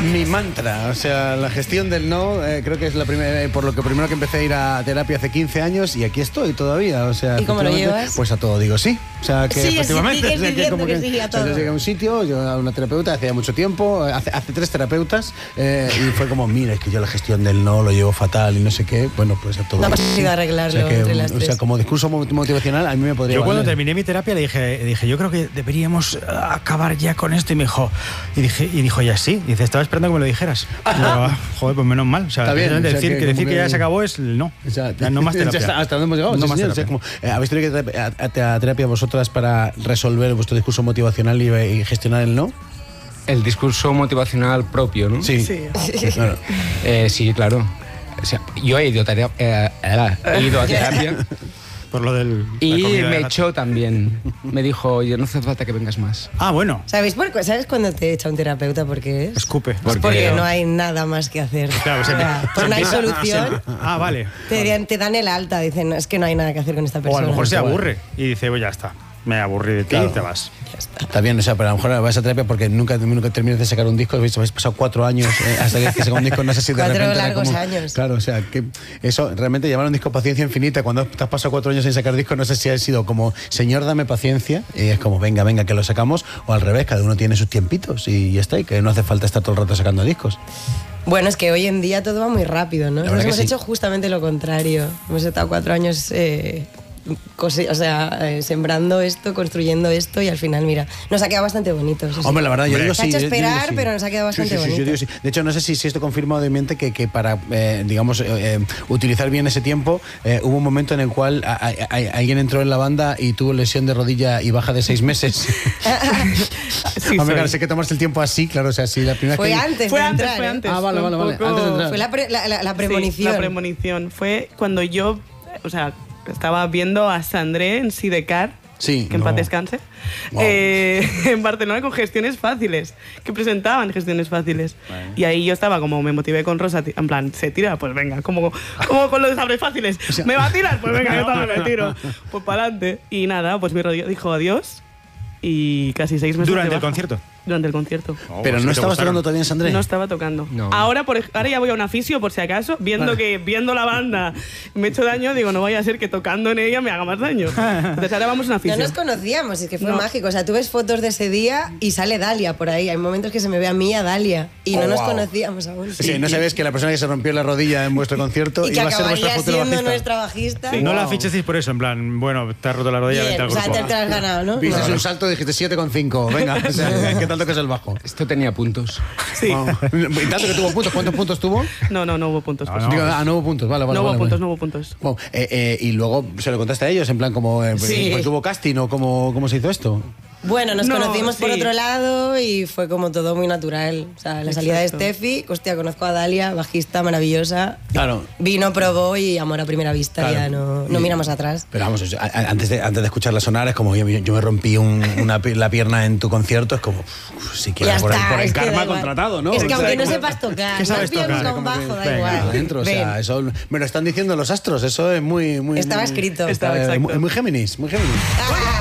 Mi mantra, o sea, la gestión del no, creo que es la por lo que primero que empecé a ir a terapia hace 15 años y aquí estoy todavía, o sea... ¿Y cómo lo llevas? Pues a todo digo sí, o sea, que sí, efectivamente... Sí, que como que sí, a todo. Yo llegué a un sitio, yo a una terapeuta hacía mucho tiempo, hace 3 terapeutas, y fue como, mira, es que yo la gestión del no lo llevo fatal y no sé qué, bueno, pues a todo. No ha posible arreglarlo entre las tres. O sea, como discurso motivacional a mí me podría Yo valer. cuando terminé mi terapia le dije, yo creo que deberíamos acabar ya con esto, y me dijo, y dijo ella sí, dice, estaba esperando que me lo dijeras. Digo, joder, pues menos mal, o sea, bien, decir que ya se acabó es el no. O sea, ya no más terapia. Ya hasta dónde hemos llegado. No Sí, más señor, terapia. o sea, como, ¿habéis tenido que ir a terapia vosotras para resolver vuestro discurso motivacional y gestionar el no? El discurso motivacional propio, ¿no? Sí. Claro. Sí, claro. O sea, yo he ido a terapia Por lo del... y la comida de me gato. echó también. Me dijo, oye, no hace falta que vengas más. Ah, bueno. ¿Sabes cuándo te echa un terapeuta por qué es? Escupe. Porque no hay nada más que hacer. Claro, O sea, pues no hay solución. Ah, vale. Te dan el alta, dicen, no, es que no hay nada que hacer con esta O persona. a lo mejor se Igual. aburre y dice, pues ya está, me aburrí de ti Claro. y te vas. Está bien, o sea, pero a lo mejor vais a terapia porque nunca terminas de sacar un disco, habéis pasado 4 años hasta que saca un disco, no sé si de 4 repente era largos como... años. Claro, o sea, que eso, realmente llamar a un disco paciencia infinita, cuando te has pasado 4 años sin sacar disco, no sé si ha sido como, señor, dame paciencia, y es como, venga, que lo sacamos, o al revés, cada uno tiene sus tiempitos y ya está, y que no hace falta estar todo el rato sacando discos. Bueno, es que hoy en día todo va muy rápido, ¿no? verdad Nos que hemos sí. hecho justamente lo contrario. Hemos estado 4 años sembrando esto, construyendo esto y al final, mira, nos ha quedado bastante bonito. Eso sí. Hombre, la verdad, yo digo Se ha sí. hecho yo digo esperar, sí. pero nos ha quedado bastante bonito. Yo digo sí. De hecho, no sé si esto confirma o desmiente que para, digamos, utilizar bien ese tiempo, hubo un momento en el cual alguien entró en la banda y tuvo lesión de rodilla y baja de 6 meses. Sí, Hombre, claro, soy. sé que tomarse el tiempo así, claro, o sea, si la primera Fue vez que... antes Fue de antes, entrar, fue ¿eh? antes. Ah, vale, Fue un vale. poco- Antes de entrar. Fue la premonición. Sí, la premonición. Fue cuando yo, o sea, estaba viendo a Sandré en Sidecar, Sí. que en paz descanse, Wow. en Barcelona con gestiones fáciles, que presentaban gestiones fáciles. Y ahí yo estaba como, me motivé con Rosa, en plan, ¿se tira? Pues venga, como con los sabres fáciles. ¿Me va a tirar? Pues venga, yo también me tiro. Pues para adelante. Y nada, pues mi rodilla dijo adiós y casi 6 meses ¿Durante de el baja. concierto? Durante el concierto. Pero sí no te estabas gustaron. tocando todavía en Sandré. No estaba tocando. No. Ahora ya voy a un fisio por si acaso, viendo la banda me he hecho daño, digo, no vaya a ser que tocando en ella me haga más daño. Entonces ahora vamos a una No fisio. nos conocíamos, es que fue No. mágico. O sea, tú ves fotos de ese día y sale Dalia por ahí. Hay momentos que se me ve a mí y a Dalia y no nos wow. conocíamos aún. Sí, no sabes que la persona que se rompió la rodilla en vuestro concierto Y que iba a ser vuestra acabaría futura siendo bajista. nuestra bajista. No la ficheis por eso, en plan, bueno, te has roto la rodilla, Bien, vente al o sea, grupo. te has ganado, ¿no? Viste No. un salto y dijiste 7,5. Venga, o sea, ¿qué tanto que es el bajo? Esto tenía puntos. Sí. Wow. Y tanto que tuvo puntos. ¿Cuántos puntos tuvo? No hubo puntos. No, pues. no. Digo, no hubo puntos. Vale, No hubo vale. puntos, no hubo puntos. Bueno, y luego se lo contaste a ellos, en plan, como Sí. pues, ¿hubo casting o cómo se hizo esto? Bueno, nos No, conocimos por sí. otro lado y fue como todo muy natural. O sea, la salida Exacto. de Steffi, hostia, conozco a Dalia, bajista maravillosa. Claro. Vino, probó y amor a primera vista, Claro. ya no miramos atrás. Pero vamos, o sea, antes de escucharla sonar, es como yo me rompí la pierna en tu concierto, es como, si quieres Ya por está, el es que karma da igual. contratado, ¿no? Es que aunque no Exacto. sepas tocar, ¿Qué sabes más bien tocar? con un bajo, da Venga, igual. adentro, o sea, Ven. eso me lo están diciendo los astros, eso es muy... Estaba escrito. Estaba es exacto. muy Géminis, muy Géminis. Ah,